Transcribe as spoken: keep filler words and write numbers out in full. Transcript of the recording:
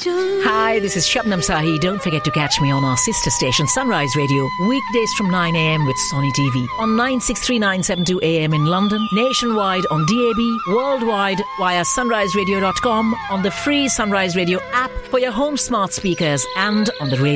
Hi, this is Shabnam Sahi. Don't forget to catch me on our sister station Sunrise Radio weekdays from nine a.m. with Sonny T V on nine six three nine seven two A M in London, nationwide on D A B, worldwide via sunrise radio dot com, on the free Sunrise Radio app for your home smart speakers and on the radio